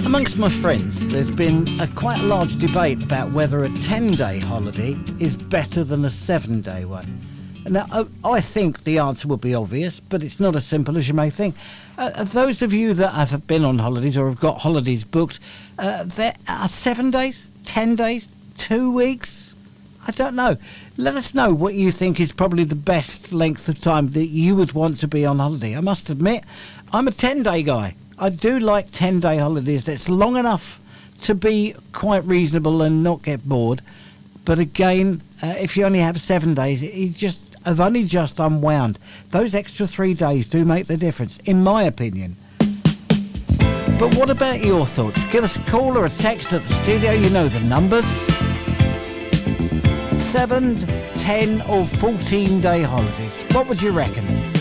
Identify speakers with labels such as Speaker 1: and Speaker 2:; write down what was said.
Speaker 1: Amongst my friends, there's been quite a large debate about whether a 10-day holiday is better than a 7-day one. Now, I think the answer would be obvious, but it's not as simple as you may think. Those of you that have been on holidays or have got holidays booked, there are 7 days, 10 days, 2 weeks? I don't know. Let us know what you think is probably the best length of time that you would want to be on holiday. I must admit, I'm a 10-day guy. I do like 10-day holidays. That's long enough to be quite reasonable and not get bored. But again, if you only have 7 days, I've only just unwound. Those extra 3 days do make the difference, in my opinion. But what about your thoughts? Give us a call or a text at the studio. You know the numbers. 7, 10 or 14-day holidays. What would you reckon?